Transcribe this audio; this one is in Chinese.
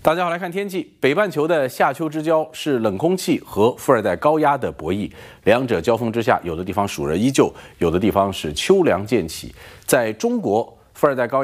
大家好，来看天气。北半球的夏秋之交是冷空气和副热带高压的博弈，两者交锋之下，有的地方暑热依旧，有的地方是秋凉渐起。在中国，副热带高压